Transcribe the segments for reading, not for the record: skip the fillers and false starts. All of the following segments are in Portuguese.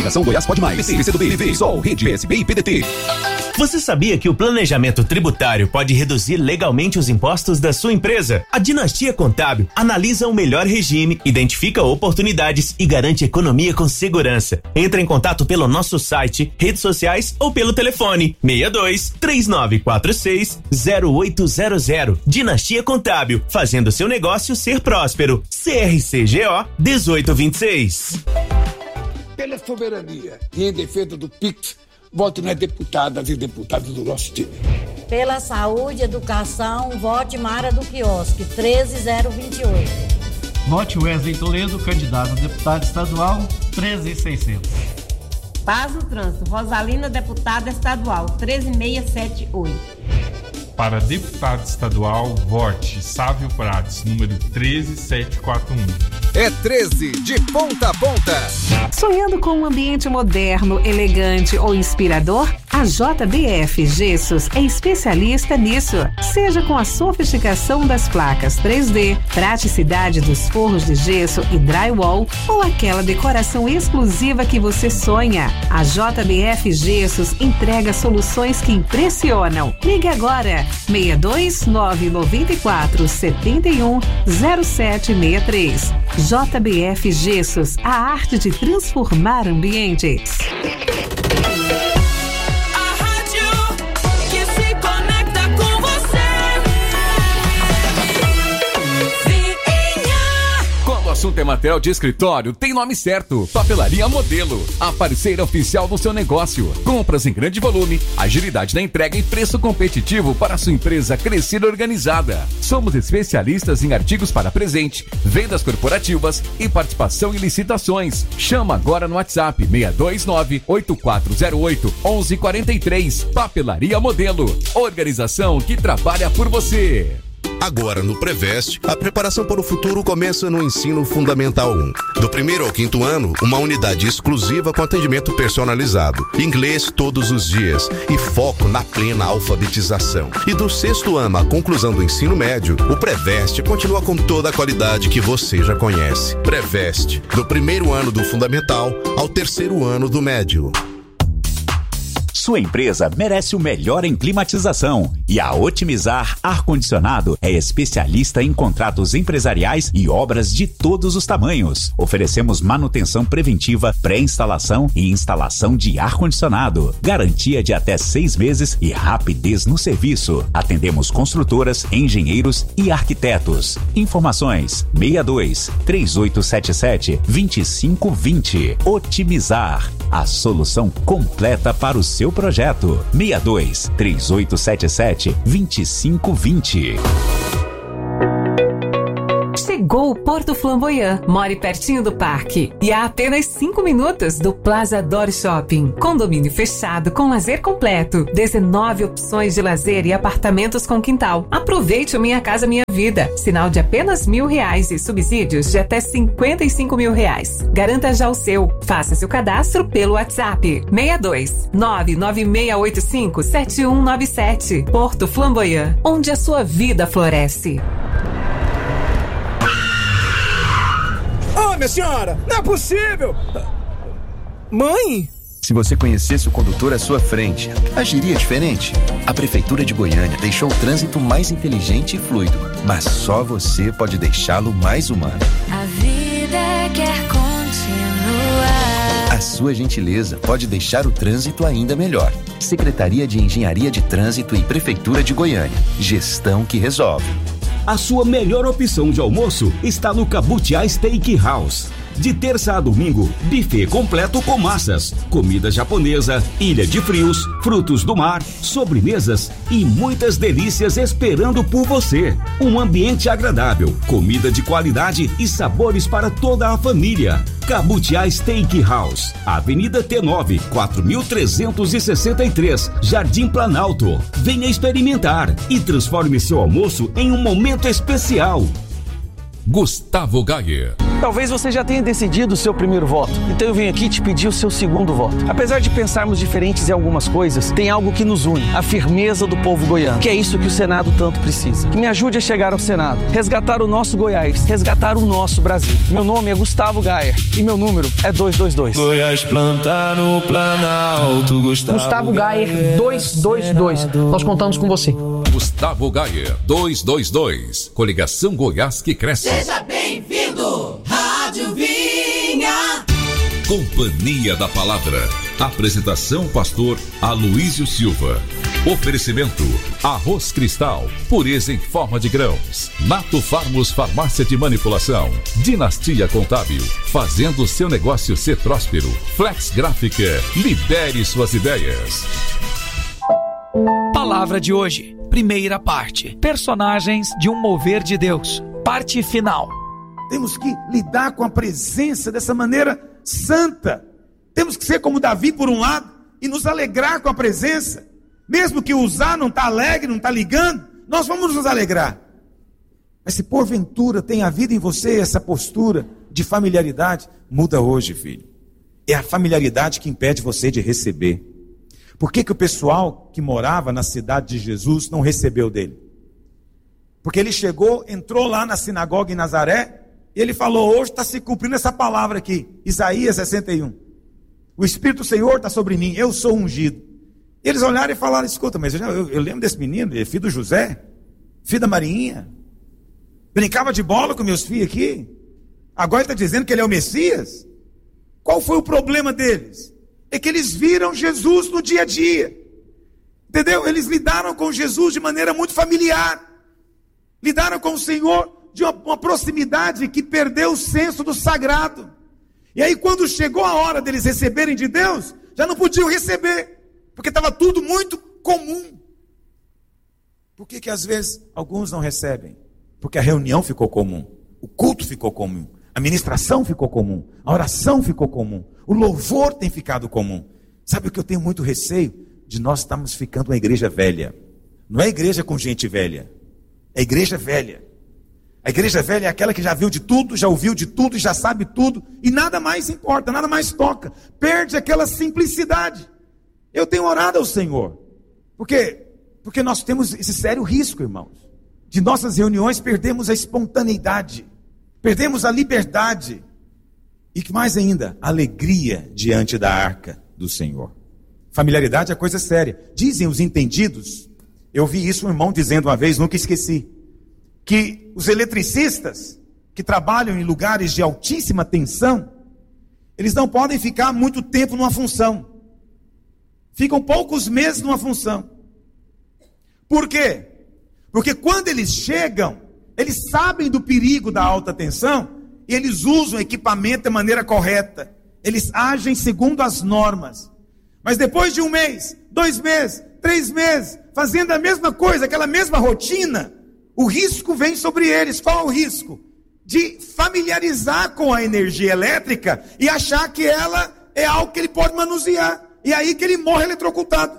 Coligação Goiás Pode Mais. PC, PCdoB, PV, Sol, Rede, PSB e PDT. Você sabia que o planejamento tributário pode reduzir legalmente os impostos da sua empresa? A Dinastia Contábil analisa o melhor regime, identifica oportunidades e garante economia com segurança. Entre em contato pelo nosso site, redes sociais ou pelo telefone 62-3946-0800. Dinastia Contábil, fazendo seu negócio ser próspero. CRCGO 1826. Pela soberania e em defesa do PIX, vote nas deputadas e deputados do nosso time. Pela saúde e educação, vote Mara do Quiosque, 13028. Vote Wesley Toledo, candidato a deputado estadual, 13600. Paz no Trânsito, Rosalina, deputada estadual, 13678. Para deputado estadual, vote Sávio Prates, número 13741. É 13 de ponta a ponta. Sonhando com um ambiente moderno, elegante ou inspirador? A JBF Gessos é especialista nisso. Seja com a sofisticação das placas 3D, praticidade dos forros de gesso e drywall ou aquela decoração exclusiva que você sonha, a JBF Gessos entrega soluções que impressionam. Ligue agora 62994 71 0763. JBF Gessos, a arte de transformar ambientes. O assunto é material de escritório, tem nome certo. Papelaria Modelo, a parceira oficial do seu negócio. Compras em grande volume, agilidade na entrega e preço competitivo para sua empresa crescer organizada. Somos especialistas em artigos para presente, vendas corporativas e participação em licitações. Chama agora no WhatsApp 629-8408-1143. Papelaria Modelo, organização que trabalha por você. Agora no Preveste, a preparação para o futuro começa no Ensino Fundamental 1. Do 1º ao 5º ano, uma unidade exclusiva com atendimento personalizado, inglês todos os dias e foco na plena alfabetização. E do 6º ano à conclusão do ensino médio, o Preveste continua com toda a qualidade que você já conhece. Preveste, do 1º ano do Fundamental ao 3º ano do médio. Sua empresa merece o melhor em climatização e a Otimizar Ar-Condicionado é especialista em contratos empresariais e obras de todos os tamanhos. Oferecemos manutenção preventiva, pré-instalação e instalação de ar-condicionado. Garantia de até 6 meses e rapidez no serviço. Atendemos construtoras, engenheiros e arquitetos. Informações 62-3877-2520. Otimizar, a solução completa para o seu projeto. 62-3877-2520. Chegou o Porto Flamboyant. More pertinho do parque e a apenas 5 minutos do Plaza Dor Shopping. Condomínio fechado com lazer completo. 19 opções de lazer e apartamentos com quintal. Aproveite o Minha Casa Minha Vida. Sinal de apenas R$1.000 e subsídios de até R$55.000. Garanta já o seu. Faça seu cadastro pelo WhatsApp 62-99685-7197. Porto Flamboyant, onde a sua vida floresce. Minha senhora, não é possível! Mãe? Se você conhecesse o condutor à sua frente, agiria diferente. A Prefeitura de Goiânia deixou o trânsito mais inteligente e fluido, mas só você pode deixá-lo mais humano. A vida quer continuar. A sua gentileza pode deixar o trânsito ainda melhor. Secretaria de Engenharia de Trânsito e Prefeitura de Goiânia. Gestão que resolve. A sua melhor opção de almoço está no Cabutiá Steakhouse. De terça a domingo, buffet completo com massas, comida japonesa, ilha de frios, frutos do mar, sobremesas e muitas delícias esperando por você. Um ambiente agradável, comida de qualidade e sabores para toda a família. Cabutiá Steakhouse, Avenida T9, 4363, Jardim Planalto. Venha experimentar e transforme seu almoço em um momento especial. Gustavo Gayer. Talvez você já tenha decidido o seu primeiro voto, então eu venho aqui te pedir o seu segundo voto. Apesar de pensarmos diferentes em algumas coisas, tem algo que nos une, a firmeza do povo goiano, que é isso que o Senado tanto precisa. Que me ajude a chegar ao Senado, resgatar o nosso Goiás, resgatar o nosso Brasil. Meu nome é Gustavo Gayer e meu número é 222. Goiás planta no Planalto, Gustavo Gayer 222. Nós contamos com você. Gustavo Gayer 222. Coligação Goiás que cresce. Seja bem-vindo, Rádio Vinha. Companhia da Palavra. Apresentação pastor Aloísio Silva. Oferecimento Arroz Cristal, pureza em forma de grãos. Nato Farmos Farmácia de Manipulação. Dinastia Contábil, fazendo seu negócio ser próspero. Flex Gráfica, libere suas ideias. Palavra de hoje, primeira parte. Personagens de um mover de Deus. Parte final. Temos que lidar com a presença dessa maneira santa. Temos que ser como Davi por um lado e nos alegrar com a presença. Mesmo que usar não está alegre, não está ligando, nós vamos nos alegrar. Mas se porventura tem havido em você essa postura de familiaridade, muda hoje, filho. É a familiaridade que impede você de receber. Por que o pessoal que morava na cidade de Jesus não recebeu dele? Porque ele chegou, entrou lá na sinagoga em Nazaré, e ele falou, hoje está se cumprindo essa palavra aqui, Isaías 61. O Espírito do Senhor está sobre mim, eu sou ungido. E eles olharam e falaram, escuta, mas eu lembro desse menino, ele é filho do José, filho da Marinha, brincava de bola com meus filhos aqui, agora ele está dizendo que ele é o Messias? Qual foi o problema deles? É que eles viram Jesus no dia a dia, entendeu? Eles lidaram com Jesus de maneira muito familiar, lidaram com o Senhor de uma proximidade que perdeu o senso do sagrado. E aí quando chegou a hora deles receberem de Deus, já não podiam receber, porque estava tudo muito comum. Por que às vezes alguns não recebem? Porque a reunião ficou comum, o culto ficou comum, a ministração ficou comum, a oração ficou comum, o louvor tem ficado comum. Sabe o que eu tenho muito receio? De nós estarmos ficando uma igreja velha. Não é igreja com gente velha, é igreja velha. A igreja velha é aquela que já viu de tudo, já ouviu de tudo, já sabe tudo, e nada mais importa, nada mais toca. Perde aquela simplicidade. Eu tenho orado ao Senhor. Porque nós temos esse sério risco, irmãos. De nossas reuniões perdemos a espontaneidade, perdemos a liberdade. E que mais ainda, a alegria diante da arca do Senhor. Familiaridade é coisa séria. Dizem os entendidos, eu vi isso um irmão dizendo uma vez, nunca esqueci, que os eletricistas que trabalham em lugares de altíssima tensão, eles não podem ficar muito tempo numa função. Ficam poucos meses numa função. Por quê? Porque quando eles chegam, eles sabem do perigo da alta tensão e eles usam o equipamento da maneira correta. Eles agem segundo as normas. Mas depois de 1 mês, 2 meses, 3 meses, fazendo a mesma coisa, aquela mesma rotina, o risco vem sobre eles. Qual é o risco? De familiarizar com a energia elétrica e achar que ela é algo que ele pode manusear. E aí que ele morre eletrocutado.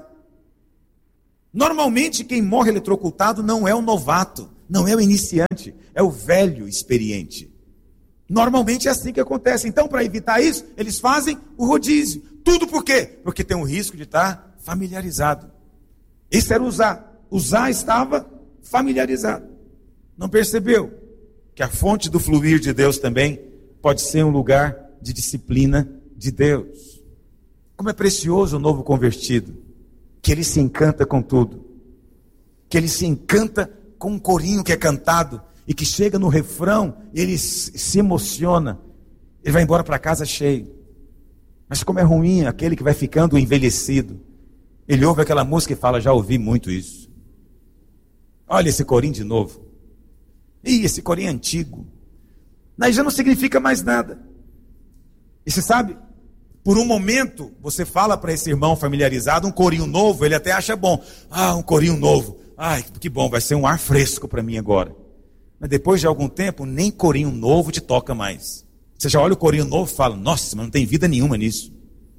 Normalmente quem morre eletrocutado não é o novato, não é o iniciante, é o velho experiente. Normalmente é assim que acontece. Então, para evitar isso, eles fazem o rodízio. Tudo por quê? Porque tem o risco de estar familiarizado. Esse era usar. Usar estava familiarizado. Não percebeu que a fonte do fluir de Deus também pode ser um lugar de disciplina de Deus. Como é precioso o novo convertido, que ele se encanta com tudo, que ele se encanta com um corinho que é cantado, e que chega no refrão, ele se emociona, ele vai embora para casa cheio. Mas como é ruim aquele que vai ficando envelhecido, ele ouve aquela música e fala, já ouvi muito isso. Olha esse corinho de novo. Ih, esse corinho é antigo. Aí já não significa mais nada. E você sabe, por um momento, você fala para esse irmão familiarizado, um corinho novo, ele até acha bom. Ah, um corinho novo. Ai, que bom, vai ser um ar fresco para mim agora. Mas depois de algum tempo, nem corinho novo te toca mais. Você já olha o corinho novo e fala, nossa, mas não tem vida nenhuma nisso.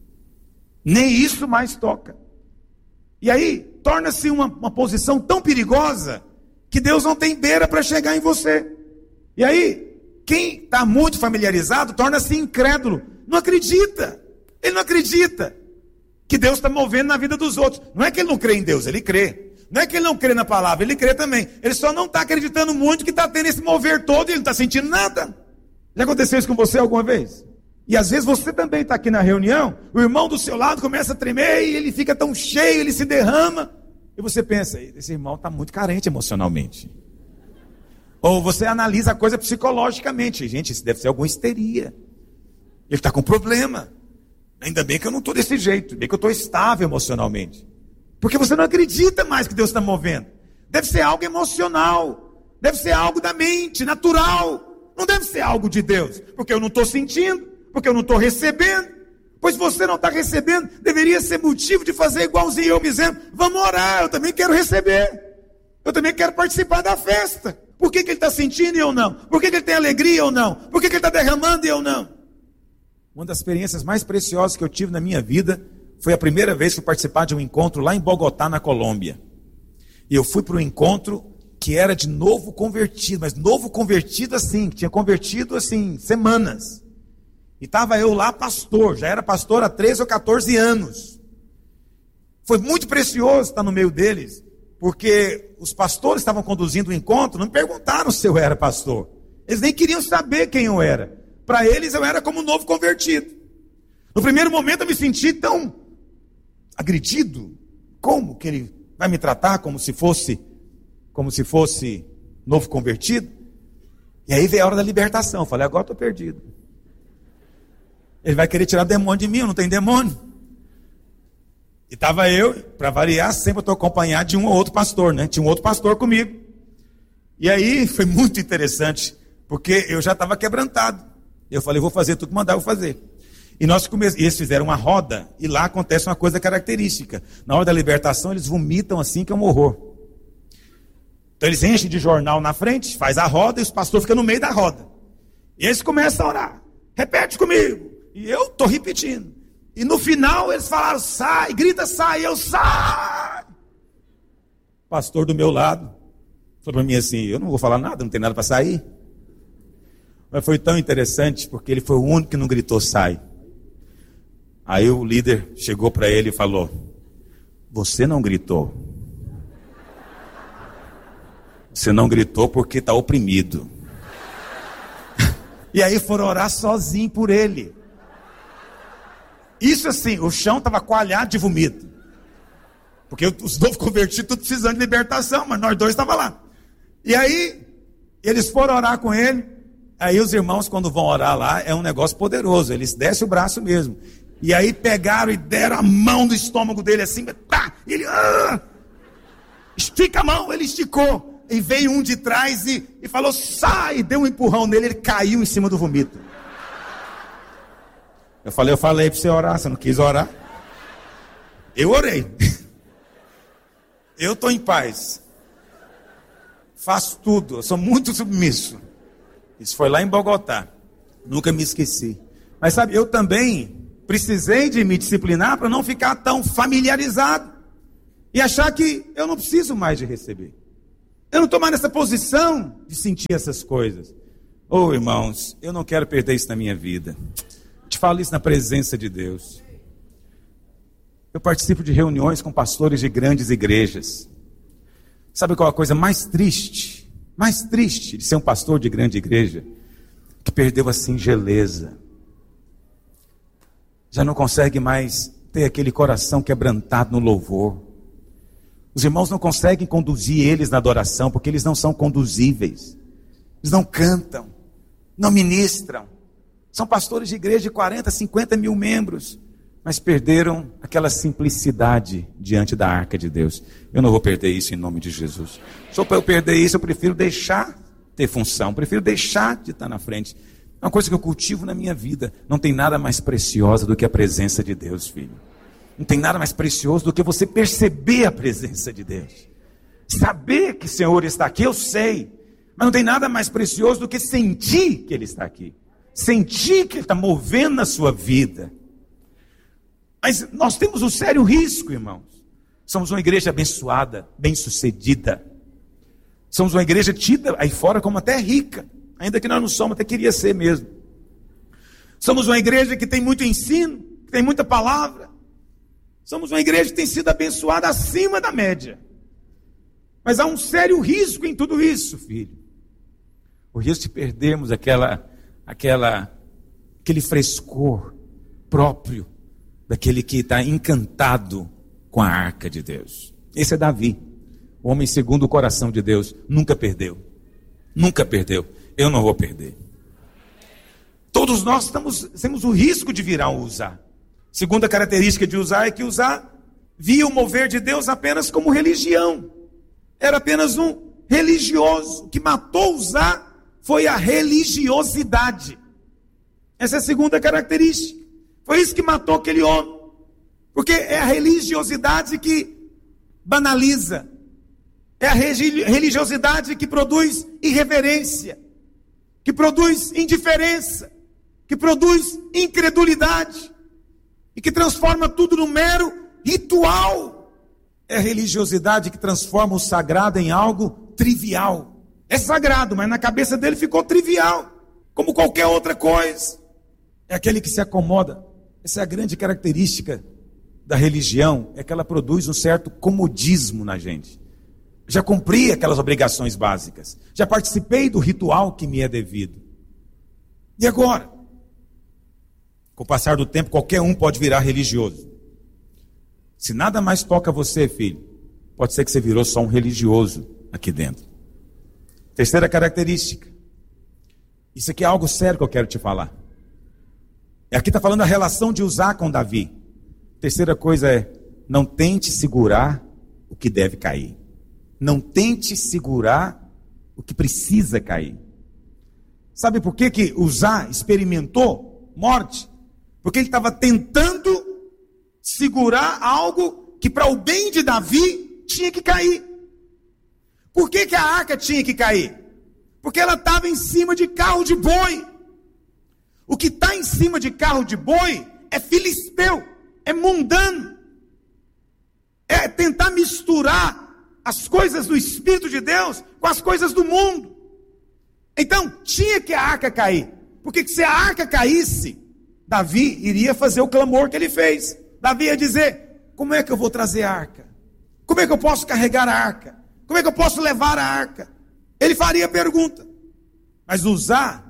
Nem isso mais toca. E aí, torna-se uma posição tão perigosa, que Deus não tem beira para chegar em você. E aí, quem está muito familiarizado torna-se incrédulo. Não acredita. Ele não acredita que Deus está movendo na vida dos outros. Não é que ele não crê em Deus, ele crê. Não é que ele não crê na palavra, ele crê também. Ele só não está acreditando muito que está tendo esse mover todo e ele não está sentindo nada. Já aconteceu isso com você alguma vez? E às vezes você também está aqui na reunião, o irmão do seu lado começa a tremer e ele fica tão cheio, ele se derrama. E você pensa, esse irmão está muito carente emocionalmente. Ou você analisa a coisa psicologicamente. Gente, isso deve ser alguma histeria. Ele está com problema. Ainda bem que eu não estou desse jeito. Bem que eu estou estável emocionalmente. Porque você não acredita mais que Deus está movendo. Deve ser algo emocional. Deve ser algo da mente, natural. Não deve ser algo de Deus. Porque eu não estou sentindo. Porque eu não estou recebendo. Pois você não está recebendo, deveria ser motivo de fazer igualzinho eu me dizendo, vamos orar, eu também quero receber. Eu também quero participar da festa. Por que ele está sentindo e eu não? Por que ele tem alegria e eu não? Por que ele está derramando e eu não? Uma das experiências mais preciosas que eu tive na minha vida foi a primeira vez que fui participar de um encontro lá em Bogotá, na Colômbia. E eu fui para um encontro que era de novo convertido, mas novo convertido assim, que tinha convertido assim, semanas. E estava eu lá pastor, já era pastor há 13 ou 14 anos. Foi muito precioso estar no meio deles, porque os pastores estavam conduzindo o encontro, não me perguntaram se eu era pastor. Eles nem queriam saber quem eu era. Para eles eu era como um novo convertido. No primeiro momento eu me senti tão agredido. Como que ele vai me tratar como se fosse novo convertido? E aí veio a hora da libertação. Eu falei, agora estou perdido. Ele vai querer tirar demônio de mim, eu não tenho demônio. E estava eu, para variar, sempre eu estou acompanhado de um ou outro pastor, né? Tinha um outro pastor comigo. E aí foi muito interessante, porque eu já estava quebrantado. Eu falei, vou fazer tudo que mandar, vou fazer. E eles fizeram uma roda, e lá acontece uma coisa característica. Na hora da libertação, eles vomitam assim, que é um horror. Então eles enchem de jornal na frente, faz a roda, e os pastores ficam no meio da roda. E eles começam a orar. Repete comigo. E eu estou repetindo. E no final eles falaram, sai, grita, sai, eu sai. O pastor do meu lado falou para mim assim, eu não vou falar nada, não tem nada para sair. Mas foi tão interessante, porque ele foi o único que não gritou, sai. Aí o líder chegou para ele e falou, você não gritou. Você não gritou porque está oprimido. E aí foram orar sozinho por ele. Isso assim, o chão estava coalhado de vomito. Porque os novos convertidos, tudo precisando de libertação, mas nós dois estávamos lá. E aí, eles foram orar com ele. Aí os irmãos, quando vão orar lá, é um negócio poderoso. Eles descem o braço mesmo. E aí pegaram e deram a mão do estômago dele assim. Tá, ele estica a mão, ele esticou. E veio um de trás e falou, sai, deu um empurrão nele, ele caiu em cima do vomito. Eu falei para você orar, você não quis orar? Eu orei. Eu estou em paz. Faço tudo, eu sou muito submisso. Isso foi lá em Bogotá. Nunca me esqueci. Mas sabe, eu também precisei de me disciplinar para não ficar tão familiarizado. E achar que eu não preciso mais de receber. Eu não estou mais nessa posição de sentir essas coisas. Oh, irmãos, eu não quero perder isso na minha vida. Eu te falo isso na presença de Deus. Eu participo de reuniões com pastores de grandes igrejas. Sabe qual é a coisa mais triste de ser um pastor de grande igreja? Que perdeu a singeleza. Já não consegue mais ter aquele coração quebrantado no louvor. Os irmãos não conseguem conduzir eles na adoração, porque eles não são conduzíveis. Eles não cantam, não ministram. São pastores de igreja de 40, 50 mil membros, mas perderam aquela simplicidade diante da arca de Deus. Eu não vou perder isso em nome de Jesus. Só para eu perder isso, eu prefiro deixar ter função, prefiro deixar de estar na frente. É uma coisa que eu cultivo na minha vida. Não tem nada mais preciosa do que a presença de Deus, filho. Não tem nada mais precioso do que você perceber a presença de Deus. Saber que o Senhor está aqui, eu sei. Mas não tem nada mais precioso do que sentir que Ele está aqui. Sentir que Ele está movendo na sua vida. Mas nós temos um sério risco, irmãos. Somos uma igreja abençoada, bem-sucedida. Somos uma igreja tida aí fora como até rica. ainda que nós não somos, até queria ser mesmo. Somos uma igreja que tem muito ensino, que tem muita palavra. Somos uma igreja que tem sido abençoada acima da média. Mas há um sério risco em tudo isso, filho. O risco de perdermos aquele frescor próprio daquele que está encantado com a arca de Deus.Esse é Davi, o homem segundo o coração de Deus. Nunca perdeu. Nunca perdeu. Eu não vou perder. Todos nós temos o risco de virar um Uzá. Segunda característica de Uzá é que Uzá via o mover de Deus apenas como religião. Era apenas um religioso. O que matou Uzá foi a religiosidade. Essa é a segunda característica. Foi isso que matou aquele homem. Porque é a religiosidade que banaliza. É a religiosidade que produz irreverência, que produz indiferença, que produz incredulidade e que transforma tudo num mero ritual. É a religiosidade que transforma o sagrado em algo trivial. É sagrado, mas na cabeça dele ficou trivial, como qualquer outra coisa. É aquele que se acomoda. Essa é a grande característica da religião, é que ela produz um certo comodismo na gente. Já cumpri aquelas obrigações básicas. Já participei do ritual que me é devido. E agora? Com o passar do tempo, qualquer um pode virar religioso. Se nada mais toca você, filho, pode ser que você virou só um religioso aqui dentro. Terceira característica. Isso aqui é algo sério que eu quero te falar. Aqui está falando a relação de Uzá com Davi. Terceira coisa é, não tente segurar o que deve cair. Não tente segurar o que precisa cair. Sabe por que Uzá experimentou morte? Porque ele estava tentando segurar algo que para o bem de Davi tinha que cair. Por que a arca tinha que cair? Porque ela estava em cima de carro de boi. O que está em cima de carro de boi é filisteu, é mundano. É tentar misturar as coisas do Espírito de Deus com as coisas do mundo. Então, tinha que a arca cair. Porque se a arca caísse, Davi iria fazer o clamor que ele fez. Davi ia dizer, como é que eu vou trazer a arca? Como é que eu posso carregar a arca? Como é que eu posso levar a arca? Ele faria a pergunta. Mas Uzá,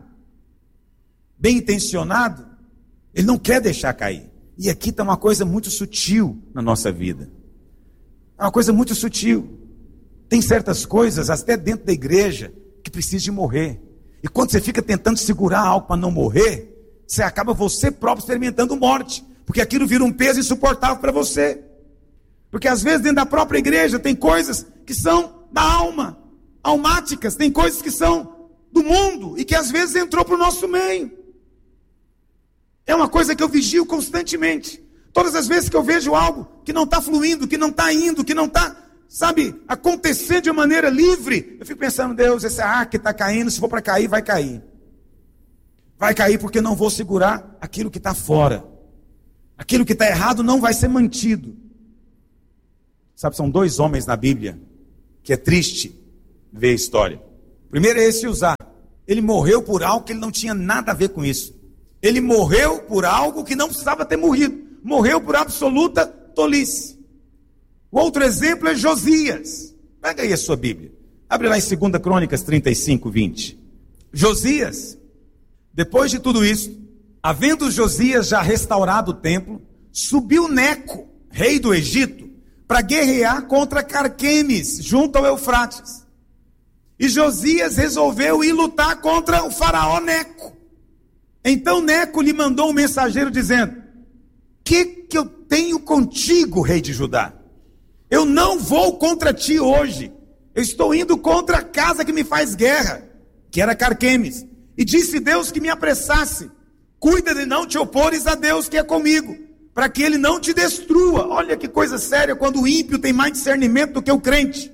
bem intencionado, ele não quer deixar cair. E aqui está uma coisa muito sutil na nossa vida. É uma coisa muito sutil. Tem certas coisas, até dentro da igreja, que precisam de morrer. E quando você fica tentando segurar algo para não morrer, você acaba você próprio experimentando morte. Porque aquilo vira um peso insuportável para você. Porque às vezes dentro da própria igreja tem coisas que são da alma, almáticas, tem coisas que são do mundo e que às vezes entrou para o nosso meio. É uma coisa que eu vigio constantemente. Todas as vezes que eu vejo algo que não está fluindo, que não está indo, que não está, acontecendo de uma maneira livre, eu fico pensando, Deus, essa arca que está caindo, se for para cair, vai cair. Vai cair porque não vou segurar aquilo que está fora. Aquilo que está errado não vai ser mantido. São 2 homens na Bíblia que é triste ver a história. O primeiro é esse Uzá. Ele morreu por algo que ele não tinha nada a ver com isso. Ele morreu por algo que não precisava ter morrido. Morreu por absoluta tolice. O outro exemplo é Josias. Pega aí a sua Bíblia. Abre lá em 2 Crônicas 35, 20. Josias, depois de tudo isso, havendo Josias já restaurado o templo, subiu Neco, rei do Egito, para guerrear contra Carquemes, junto ao Eufrates. E Josias resolveu ir lutar contra o faraó Neco. Então Neco lhe mandou um mensageiro dizendo, que eu tenho contigo, rei de Judá? Eu não vou contra ti hoje. Eu estou indo contra a casa que me faz guerra, que era Carquemes. E disse Deus que me apressasse. Cuida de não te opores a Deus que é comigo, para que ele não te destrua. Olha que coisa séria quando o ímpio tem mais discernimento do que o crente.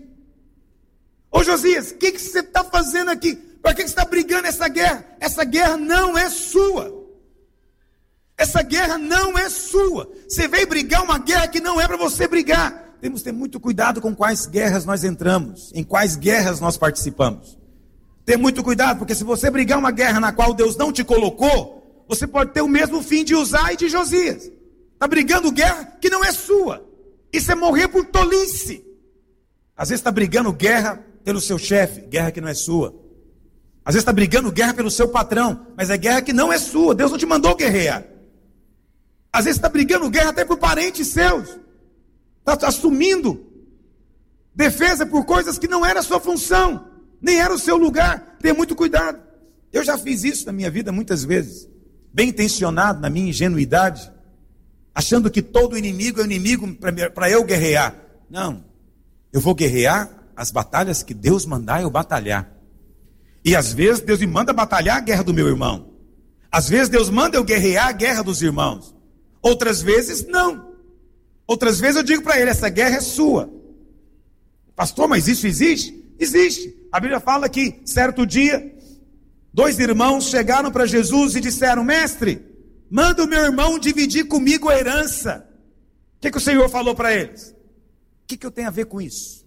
Ô Josias, o que você está fazendo aqui? Para que você está brigando essa guerra? Essa guerra não é sua. Essa guerra não é sua. Você veio brigar uma guerra que não é para você brigar. Temos que ter muito cuidado com quais guerras nós entramos, em quais guerras nós participamos. Tenha muito cuidado, porque se você brigar uma guerra na qual Deus não te colocou, você pode ter o mesmo fim de Uzá e de Josias. Está brigando guerra que não é sua. Isso é morrer por tolice. Às vezes está brigando guerra pelo seu chefe, guerra que não é sua. Às vezes está brigando guerra pelo seu patrão, mas é guerra que não é sua. Deus não te mandou guerrear. Às vezes está brigando guerra até por parentes seus. Está assumindo defesa por coisas que não era a sua função, nem era o seu lugar. Tenha muito cuidado. Eu já fiz isso na minha vida muitas vezes, bem intencionado, na minha ingenuidade, achando que todo inimigo é inimigo para eu guerrear. Não, eu vou guerrear as batalhas que Deus mandar eu batalhar. E às vezes Deus me manda batalhar a guerra do meu irmão. Às vezes Deus manda eu guerrear a guerra dos irmãos. Outras vezes não. Outras vezes eu digo para ele, essa guerra é sua. Pastor, mas isso existe? Existe. A Bíblia fala que certo dia, 2 irmãos chegaram para Jesus e disseram, mestre, manda o meu irmão dividir comigo a herança. O que o Senhor falou para eles? O que eu tenho a ver com isso?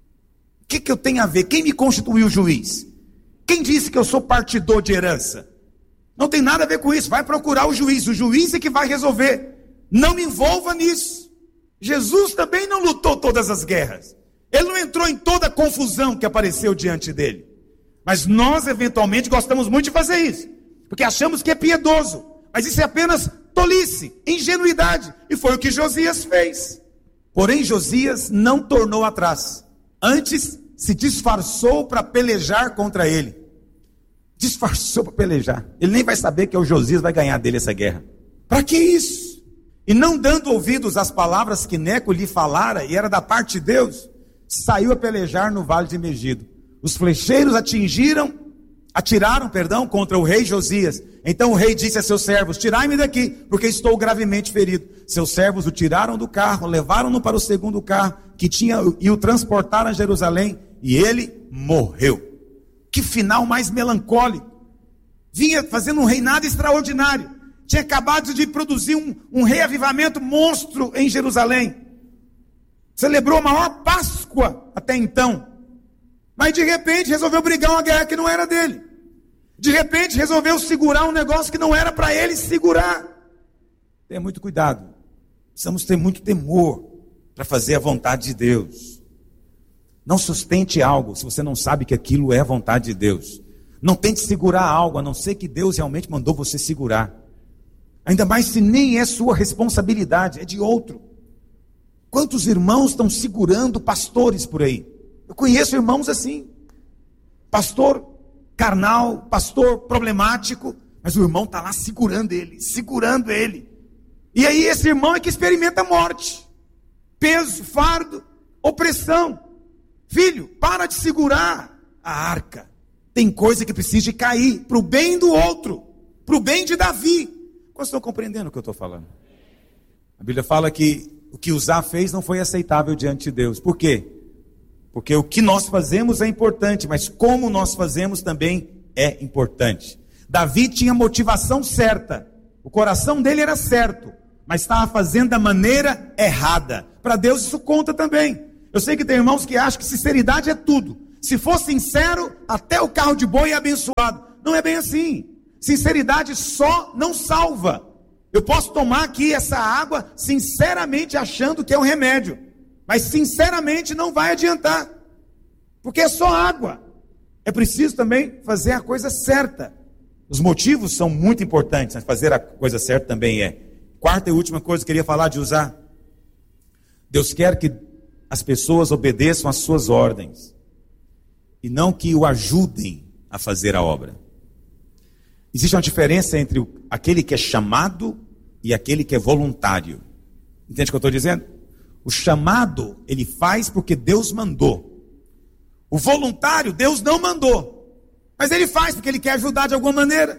O que eu tenho a ver? Quem me constituiu juiz? Quem disse que eu sou partidor de herança? Não tem nada a ver com isso. Vai procurar o juiz é que vai resolver. Não me envolva nisso. Jesus também não lutou todas as guerras. Ele não entrou em toda a confusão que apareceu diante dele. Mas nós, eventualmente, gostamos muito de fazer isso. Porque achamos que é piedoso. Mas isso é apenas tolice, ingenuidade. E foi o que Josias fez. Porém, Josias não tornou atrás. Antes, se disfarçou para pelejar contra ele. Disfarçou para pelejar. Ele nem vai saber que o Josias vai ganhar dele essa guerra. Para que isso? E não dando ouvidos às palavras que Neco lhe falara, e era da parte de Deus, saiu a pelejar no vale de Megido. Os flecheiros atiraram contra o rei Josias. Então o rei disse a seus servos, tirai-me daqui, porque estou gravemente ferido. Seus servos o tiraram do carro, levaram-no para o segundo carro, e o transportaram a Jerusalém, e ele morreu. Que final mais melancólico. Vinha fazendo um reinado extraordinário. Tinha acabado de produzir um reavivamento monstro em Jerusalém. Celebrou a maior Páscoa até então. Mas de repente resolveu brigar uma guerra que não era dele. De repente resolveu segurar um negócio que não era para ele segurar. Tenha muito cuidado. Precisamos ter muito temor para fazer a vontade de Deus. Não sustente algo se você não sabe que aquilo é a vontade de Deus. Não tente segurar algo, a não ser que Deus realmente mandou você segurar. Ainda mais se nem é sua responsabilidade, é de outro. Quantos irmãos estão segurando pastores por aí? Eu conheço irmãos assim. Pastor carnal, pastor problemático, mas o irmão está lá segurando ele. E aí esse irmão é que experimenta a morte. Peso, fardo, opressão. Filho, para de segurar a arca. Tem coisa que precisa de cair para o bem do outro, para o bem de Davi. Vocês estão compreendendo o que eu estou falando? A Bíblia fala que o que Uzá fez não foi aceitável diante de Deus. Por quê? Porque o que nós fazemos é importante, mas como nós fazemos também é importante. Davi tinha motivação certa, o coração dele era certo, mas estava fazendo da maneira errada. Para Deus isso conta também. Eu sei que tem irmãos que acham que sinceridade é tudo. Se for sincero, até o carro de boi é abençoado. Não é bem assim. Sinceridade só não salva. Eu posso tomar aqui essa água sinceramente achando que é um remédio, mas sinceramente não vai adiantar, porque é só água. É preciso também fazer a coisa certa. Os motivos são muito importantes, mas fazer a coisa certa também é. Quarta e última coisa que eu queria falar de Uzá. Deus quer que as pessoas obedeçam às suas ordens e não que o ajudem a fazer a obra. Existe uma diferença entre aquele que é chamado e aquele que é voluntário. Entende o que eu estou dizendo? O chamado, ele faz porque Deus mandou. O voluntário, Deus não mandou. Mas ele faz porque ele quer ajudar de alguma maneira.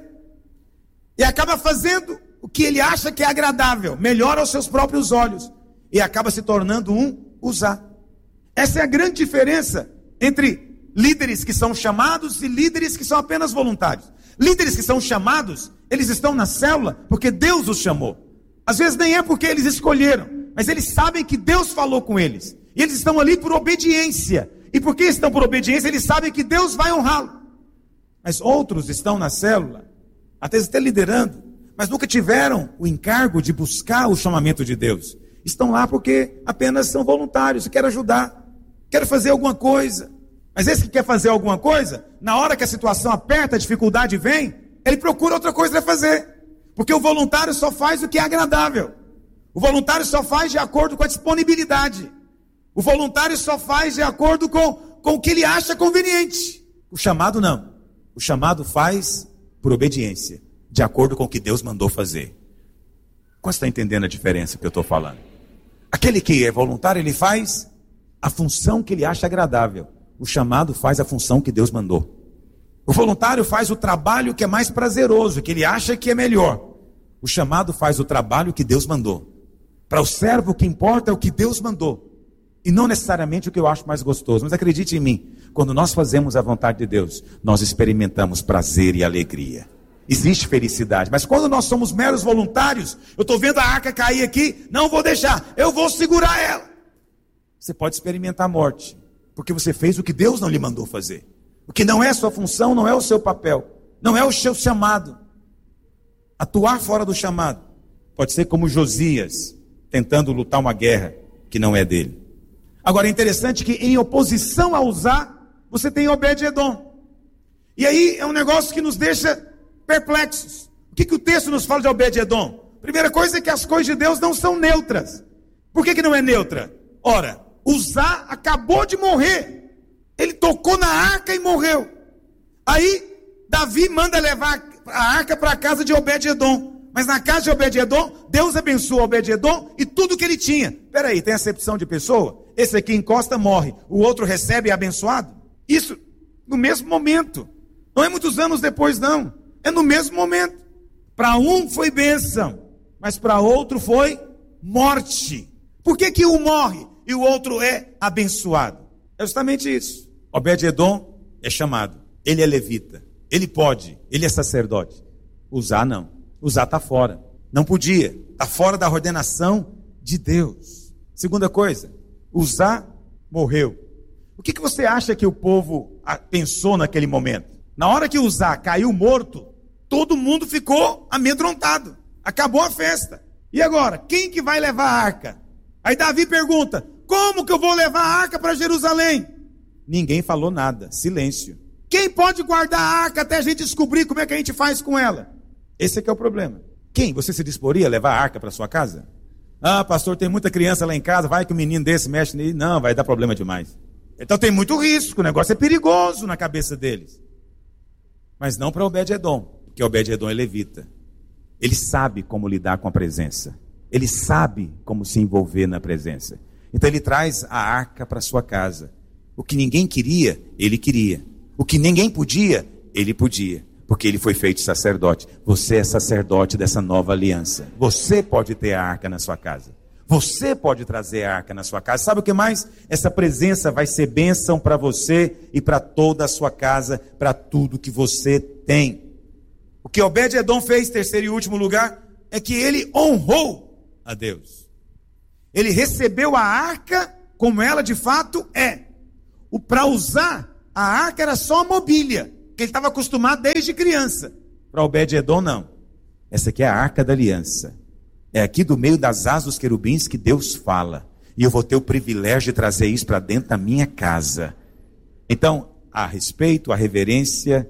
E acaba fazendo o que ele acha que é agradável, melhor aos seus próprios olhos. E acaba se tornando um Uzá. Essa é a grande diferença entre líderes que são chamados e líderes que são apenas voluntários. Líderes que são chamados, eles estão na célula porque Deus os chamou. Às vezes nem é porque eles escolheram, mas eles sabem que Deus falou com eles. E eles estão ali por obediência. E porque estão por obediência, eles sabem que Deus vai honrá-lo. Mas outros estão na célula, até liderando, mas nunca tiveram o encargo de buscar o chamamento de Deus. Estão lá porque apenas são voluntários, querem ajudar, querem fazer alguma coisa. Mas esse que quer fazer alguma coisa, na hora que a situação aperta, a dificuldade vem, ele procura outra coisa para fazer. Porque o voluntário só faz o que é agradável. O voluntário só faz de acordo com a disponibilidade. O voluntário só faz de acordo com o que ele acha conveniente. O chamado não. O chamado faz por obediência, de acordo com o que Deus mandou fazer. Quanto está entendendo a diferença que eu estou falando? Aquele que é voluntário, ele faz a função que ele acha agradável. O chamado faz a função que Deus mandou. O voluntário faz o trabalho que é mais prazeroso, que ele acha que é melhor. O chamado faz o trabalho que Deus mandou. Para o servo, o que importa é o que Deus mandou. E não necessariamente o que eu acho mais gostoso. Mas acredite em mim, quando nós fazemos a vontade de Deus, nós experimentamos prazer e alegria. Existe felicidade. Mas quando nós somos meros voluntários, eu estou vendo a arca cair aqui, não vou deixar, eu vou segurar ela. Você pode experimentar a morte, porque você fez o que Deus não lhe mandou fazer. O que não é sua função, não é o seu papel, não é o seu chamado. Atuar fora do chamado pode ser como Josias, tentando lutar uma guerra que não é dele. Agora é interessante que em oposição a Uzá, você tem Obed-Edom. E aí é um negócio que nos deixa perplexos. O que o texto nos fala de Obed-Edom? Primeira coisa é que as coisas de Deus não são neutras. Por que não é neutra? Ora, Uzá acabou de morrer. Ele tocou na arca e morreu. Aí, Davi manda levar a arca para a casa de Obed-Edom. Mas na casa de Obed-Edom, Deus abençoa Obed-Edom e tudo que ele tinha. Peraí, tem acepção de pessoa? Esse aqui encosta, morre. O outro recebe e é abençoado? Isso no mesmo momento. Não é muitos anos depois, não. É no mesmo momento. Para um foi bênção, mas para outro foi morte. Por que um morre e o outro é abençoado? É justamente isso. Obed-Edom é chamado. Ele é levita. Ele pode. Ele é sacerdote. Uzá não. Uzá está fora. Não podia. Está fora da ordenação de Deus. Segunda coisa. Uzá morreu. O que você acha que o povo pensou naquele momento? Na hora que Uzá caiu morto, todo mundo ficou amedrontado. Acabou a festa. E agora? Quem que vai levar a arca? Aí Davi pergunta, como que eu vou levar a arca para Jerusalém? Ninguém falou nada. Silêncio. Quem pode guardar a arca até a gente descobrir como é que a gente faz com ela? Esse é que é o problema. Quem? Você se disporia a levar a arca para sua casa? Ah, pastor, tem muita criança lá em casa, vai que um menino desse mexe nele. Não, vai dar problema demais. Então tem muito risco, o negócio é perigoso na cabeça deles. Mas não para Obed-Edom, porque Obed-Edom é levita. Ele sabe como lidar com a presença. Ele sabe como se envolver na presença. Então ele traz a arca para sua casa. O que ninguém queria, ele queria. O que ninguém podia, ele podia. Porque ele foi feito sacerdote. Você é sacerdote dessa nova aliança. Você pode ter a arca na sua casa. Você pode trazer a arca na sua casa. Sabe o que mais? Essa presença vai ser bênção para você e para toda a sua casa, para tudo que você tem. O que Obed-Edom fez, terceiro e último lugar, é que ele honrou a Deus. Ele recebeu a arca como ela de fato é. Para usar, a arca era só a mobília, que ele estava acostumado desde criança. Para Obed-Edom, não. Essa aqui é a arca da aliança. É aqui do meio das asas dos querubins que Deus fala. E eu vou ter o privilégio de trazer isso para dentro da minha casa. Então, há respeito, há reverência,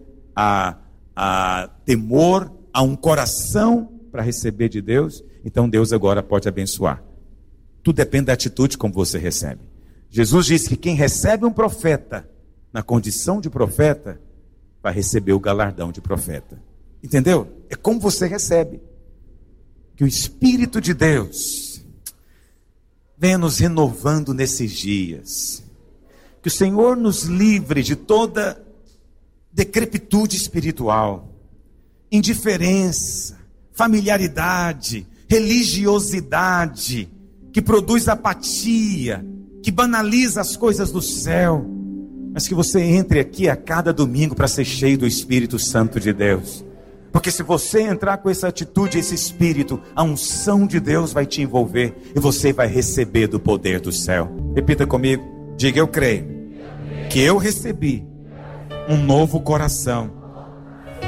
há temor, há um coração para receber de Deus. Então Deus agora pode abençoar. Tudo depende da atitude como você recebe. Jesus disse que quem recebe um profeta na condição de profeta, vai receber o galardão de profeta. Entendeu? É como você recebe. Que o Espírito de Deus venha nos renovando nesses dias. Que o Senhor nos livre de toda decrepitude espiritual, indiferença, familiaridade, religiosidade, que produz apatia, que banaliza as coisas do céu. Mas que você entre aqui a cada domingo para ser cheio do Espírito Santo de Deus. Porque se você entrar com essa atitude, esse espírito, a unção de Deus vai te envolver e você vai receber do poder do céu. Repita comigo, diga: eu creio que eu recebi um novo coração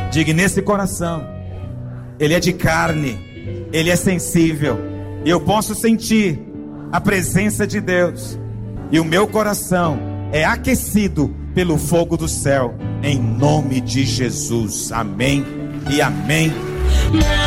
Diga: nesse coração, ele é de carne, ele é sensível, e eu posso sentir a presença de Deus, e o meu coração é aquecido pelo fogo do céu, em nome de Jesus. Amém e amém.